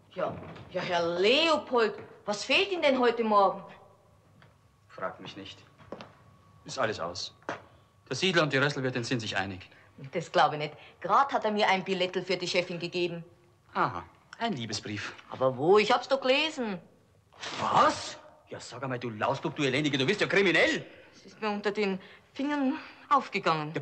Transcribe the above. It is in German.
Ja, Herr Leopold, was fehlt Ihnen denn heute Morgen? Frag mich nicht. Ist alles aus. Der Siedler und die Rösselwirtin sind sich einig. Das glaube ich nicht. Gerade hat er mir ein Billettel für die Chefin gegeben. Aha, ein Liebesbrief. Aber wo? Ich hab's doch gelesen. Was? Ja, sag einmal, du Lausbub, du Elendige, du bist ja kriminell. Es ist mir unter den Fingern aufgegangen.